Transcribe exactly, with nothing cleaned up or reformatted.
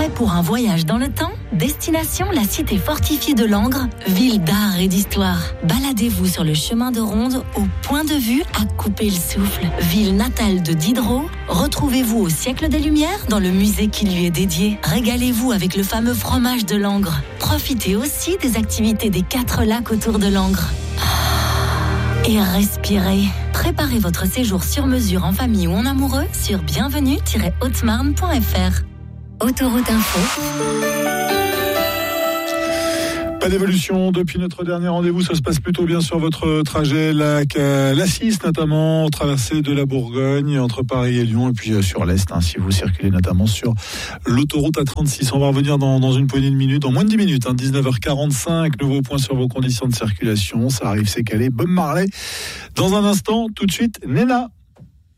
Prêt pour un voyage dans le temps ? Destination la cité fortifiée de Langres, ville d'art et d'histoire. Baladez-vous sur le chemin de ronde au point de vue à couper le souffle. Ville natale de Diderot, retrouvez-vous au siècle des Lumières dans le musée qui lui est dédié. Régalez-vous avec le fameux fromage de Langres. Profitez aussi des activités des quatre lacs autour de Langres. Et respirez. Préparez votre séjour sur mesure en famille ou en amoureux sur bienvenue tiret haute marne point f r. Autoroute Info. Pas d'évolution depuis notre dernier rendez-vous, ça se passe plutôt bien sur votre trajet, la, la six notamment, traversée de la Bourgogne entre Paris et Lyon, et puis sur l'Est, hein, si vous circulez notamment sur l'autoroute A trente-six. On va revenir dans, dans une poignée de minutes, dans moins de dix minutes, hein, dix-neuf heures quarante-cinq, nouveau point sur vos conditions de circulation, ça arrive, c'est calé, Bob Marley. Dans un instant, tout de suite, Nena.